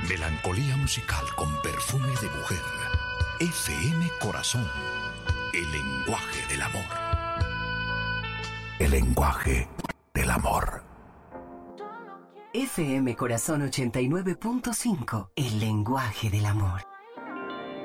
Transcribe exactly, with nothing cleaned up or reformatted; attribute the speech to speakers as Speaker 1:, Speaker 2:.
Speaker 1: Melancolía musical con perfume de mujer. F M Corazón. El lenguaje del amor. El lenguaje del amor.
Speaker 2: F M Corazón ochenta y nueve punto cinco. El lenguaje del amor.